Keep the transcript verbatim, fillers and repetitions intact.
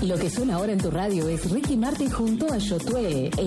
Lo que suena ahora en tu radio es Ricky Martin junto a Yotué.